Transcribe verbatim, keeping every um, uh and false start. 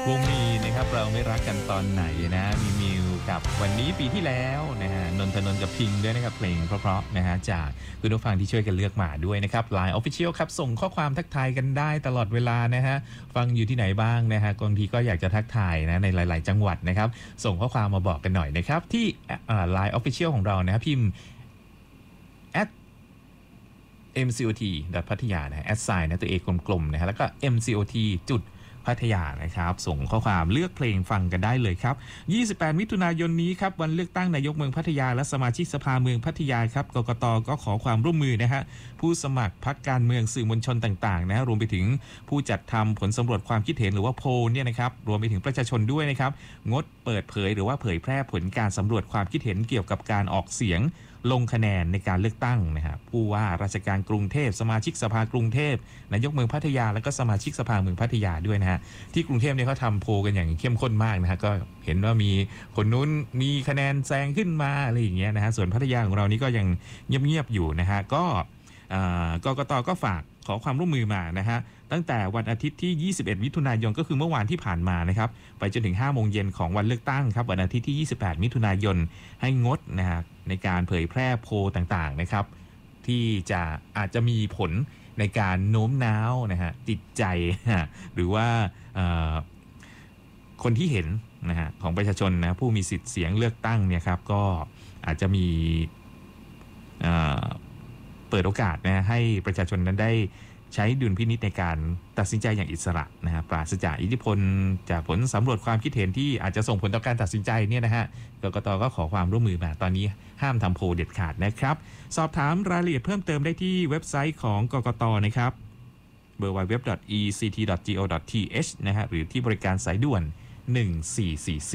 วงมีนะครับเราไม่รักกันตอนไหนนะมีมิวกับวันนี้ปีที่แล้วนะฮะนนทนนท์กับพิงด้วยนะครับเพลงเพราะๆนะฮะจากคุณผู้ฟังที่ช่วยกันเลือกมาด้วยนะครับ ไลน์ Official ครับส่งข้อความทักทายกันได้ตลอดเวลานะฮะฟังอยู่ที่ไหนบ้างนะฮะบางทีก็อยากจะทักทายนะในหลายๆจังหวัดนะครับส่งข้อความมาบอกกันหน่อยนะครับที่ ไลน์ Official ของเรานะพิมพ์ แอท เอ็ม ซี โอ ที พัทยานะแอดไซน์นะตัวเอกกลมๆนะฮะแล้วก็ เอ็ม ซี โอ ที จุดพัทยานะครับส่งข้อความเลือกเพลงฟังกันได้เลยครับยี่สิบแปดมิถุนายนนี้ครับวันเลือกตั้งนายกเมืองพัทยาและสมาชิกสภาเมืองพัทยาครับกกต.ก็ขอความร่วมมือนะฮะผู้สมัครพรรคการเมืองสื่อมวลชนต่างๆนะรวมไปถึงผู้จัดทำผลสำรวจความคิดเห็นหรือว่าโพลเนี่ยนะครับรวมไปถึงประชาชนด้วยนะครับงดเปิดเผยหรือว่าเผยแพร่ผลการสำรวจความคิดเห็นเกี่ยวกับการออกเสียงลงคะแนนในการเลือกตั้งนะครับผู้ว่าราชการกรุงเทพสมาชิกสภากรุงเทพนายกเมืองพัทยาแล้วก็สมาชิกสภาเมืองพัทยาด้วยนะฮะที่กรุงเทพเนี่ยเขาทำโพลกันอย่างเข้มข้นมากนะฮะก็เห็นว่ามีคนนู้นมีคะแนนแซงขึ้นมาอะไรอย่างเงี้ยนะฮะส่วนพัทยาของเรานี่ก็ยังเงียบๆอยู่นะฮะก็กกต.ก็ฝากขอความร่วมมือมานะฮะตั้งแต่วันอาทิตย์ที่ยี่สิบเอ็ดมิถุนายนก็คือเมื่อวานที่ผ่านมานะครับไปจนถึงห้าโมงเย็นของวันเลือกตั้งครับวันอาทิตย์ที่ยี่สิบแปดมิถุนายนให้งดนะฮะในการเผยแพร่โพลต่างๆนะครับที่จะอาจจะมีผลในการโน้มน้าวนะฮะจิตใจหรือว่าคนที่เห็นนะฮะของประชาชนนะผู้มีสิทธิ์เสียงเลือกตั้งเนี่ยครับก็อาจจะมีเปิดโอกาสนะให้ประชาชนนั้นได้ใช้ดุลพินิจในการตัดสินใจอย่างอิสระนะฮะปราศจากอิทธิพลจากผลสำรวจความคิดเห็นที่อาจจะส่งผลต่อการตัดสินใจเนี่ยนะฮะกกต.ก็ขอความร่วมมือมาตอนนี้ห้ามทำโพลเด็ดขาดนะครับสอบถามรายละเอียดเพิ่มเติมได้ที่เว็บไซต์ของกกต.นะครับ ดับเบิลยู ดับเบิลยู ดับเบิลยู ดอท อี ซี ที ดอท จี โอ ดอท ที เอช นะฮะหรือที่บริการสายด่วนหนึ่งสี่สี่สี่